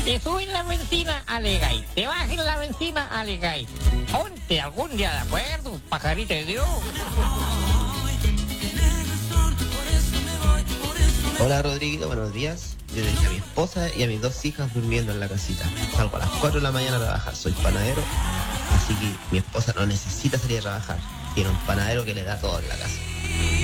Te suben la benzina, alegáis. Te bajen la benzina, alegáis. Ponte algún día de acuerdo, pajarito de Dios. Hola Rodrigo, buenos días. Yo dejé a mi esposa y a mis 2 hijas durmiendo en la casita. Salgo a las 4 de la mañana a trabajar, soy panadero, así que mi esposa no necesita salir a trabajar. Tiene un panadero que le da todo en la casa.